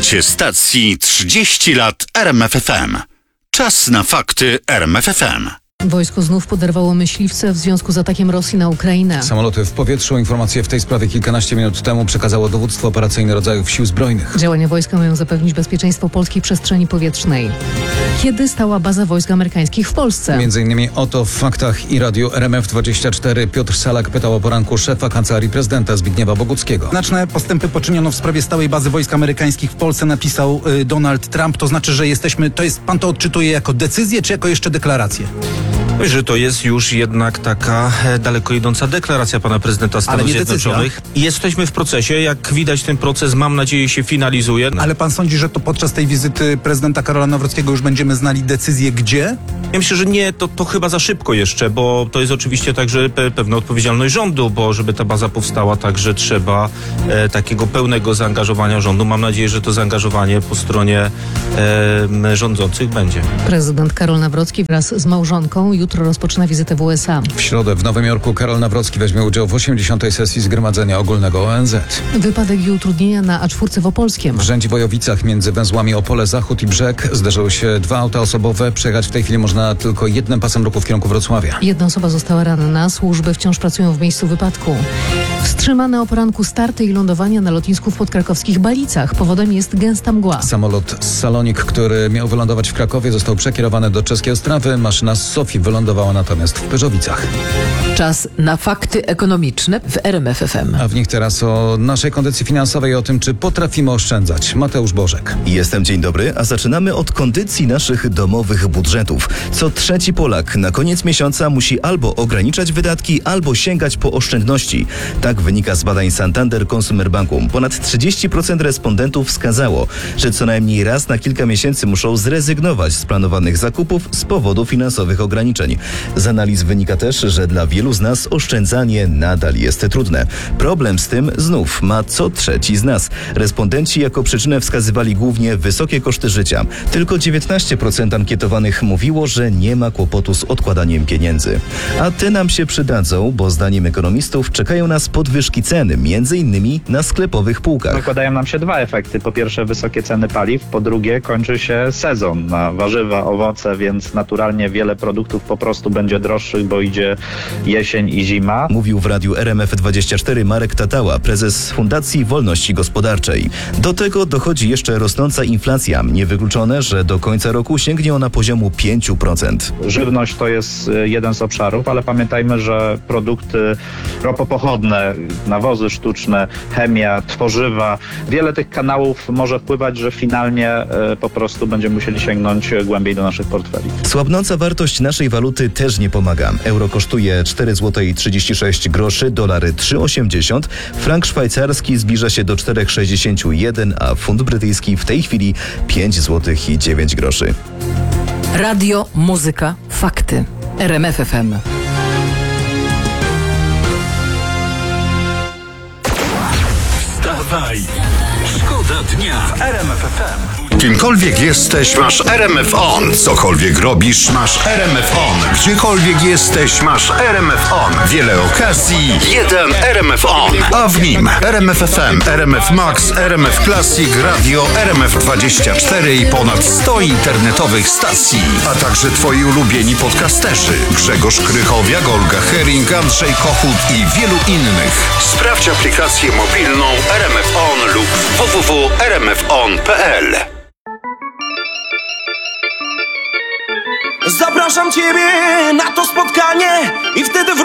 Słuchacie stacji 30 lat RMF FM. Czas na fakty RMF FM. Wojsko znów poderwało myśliwce w związku z atakiem Rosji na Ukrainę. Samoloty w powietrzu. Informacje w tej sprawie kilkanaście minut temu przekazało dowództwo operacyjne rodzajów sił zbrojnych. Działania wojska mają zapewnić bezpieczeństwo polskiej przestrzeni powietrznej. Kiedy stała baza wojsk amerykańskich w Polsce? Między innymi o to w faktach i radiu RMF24 Piotr Salak pytał o poranku szefa Kancelarii Prezydenta Zbigniewa Boguckiego. Znaczne postępy poczyniono w sprawie stałej bazy wojsk amerykańskich w Polsce, napisał Donald Trump. To znaczy, że pan to odczytuje jako decyzję, czy jako jeszcze deklarację? Że to jest już jednak taka daleko idąca deklaracja pana prezydenta Stanów Zjednoczonych. Jesteśmy w procesie, jak widać ten proces, mam nadzieję, się finalizuje. Ale pan sądzi, że to podczas tej wizyty prezydenta Karola Nawrockiego już będziemy znali decyzję gdzie? Ja myślę, że nie, to chyba za szybko jeszcze, bo to jest oczywiście także pewna odpowiedzialność rządu, bo żeby ta baza powstała, także trzeba takiego pełnego zaangażowania rządu. Mam nadzieję, że to zaangażowanie po stronie rządzących będzie. Prezydent Karol Nawrocki wraz z małżonką jutro rozpoczyna wizytę w USA. W środę w Nowym Jorku Karol Nawrocki weźmie udział w 80. sesji Zgromadzenia Ogólnego ONZ. Wypadek i utrudnienia na A4 w Opolskiem. W Rzędzi-Wojowicach między węzłami Opole Zachód i Brzeg zdarzyły się dwa auta osobowe. Przejechać w tej chwili można tylko jednym pasem ruchu w kierunku Wrocławia. Jedna osoba została ranna. Służby wciąż pracują w miejscu wypadku. Wstrzymane o poranku starty i lądowania na lotnisku w podkrakowskich Balicach. Powodem jest gęsta mgła. Samolot z Salonik, który miał wylądować w Krakowie, został przekierowany do czeskiej Ostrawy. Maszyna z Sofii wylądowała natomiast w Pyrzowicach. Czas na fakty ekonomiczne w RMF FM. A w nich teraz o naszej kondycji finansowej i o tym, czy potrafimy oszczędzać. Mateusz Bożek. Jestem, dzień dobry, a zaczynamy od kondycji naszych domowych budżetów. Co trzeci Polak na koniec miesiąca musi albo ograniczać wydatki, albo sięgać po oszczędności. Tak wynika z badań Santander Consumer Banku. Ponad 30% respondentów wskazało, że co najmniej raz na kilka miesięcy muszą zrezygnować z planowanych zakupów z powodu finansowych ograniczeń. Z analiz wynika też, że dla wielu z nas oszczędzanie nadal jest trudne. Problem z tym znów ma co trzeci z nas. Respondenci jako przyczynę wskazywali głównie wysokie koszty życia. Tylko 19% ankietowanych mówiło, że nie ma kłopotu z odkładaniem pieniędzy. A te nam się przydadzą, bo zdaniem ekonomistów czekają nas podwyżki cen, między innymi na sklepowych półkach. Nakładają nam się dwa efekty. Po pierwsze wysokie ceny paliw, po drugie kończy się sezon na warzywa, owoce, więc naturalnie wiele produktów po prostu będzie droższych, bo idzie jesień i zima. Mówił w radiu RMF24 Marek Tatała, prezes Fundacji Wolności Gospodarczej. Do tego dochodzi jeszcze rosnąca inflacja. Niewykluczone, że do końca roku sięgnie ona poziomu 5%. Żywność to jest jeden z obszarów, ale pamiętajmy, że produkty ropopochodne, nawozy sztuczne, chemia, tworzywa, wiele tych kanałów może wpływać, że finalnie po prostu będziemy musieli sięgnąć głębiej do naszych portfeli. Słabnąca wartość naszej waluty też nie pomaga. Euro kosztuje 4,36 zł, dolary 3,80, frank szwajcarski zbliża się do 4,61, a funt brytyjski w tej chwili 5,09 zł. Radio, muzyka, fakty. RMF FM. Wstawaj! Szkoda dnia w RMF FM. Kimkolwiek jesteś, masz RMF On. Cokolwiek robisz, masz RMF On. Gdziekolwiek jesteś, masz RMF On. Wiele okazji, jeden RMF On. A w nim RMF FM, RMF Max, RMF Classic, Radio RMF24 i ponad 100 internetowych stacji. A także twoi ulubieni podcasterzy. Grzegorz Krychowiak, Olga Hering, Andrzej Kochut i wielu innych. Sprawdź aplikację mobilną RMF On lub www.rmfon.pl. Zapraszam Ciebie na to spotkanie i wtedy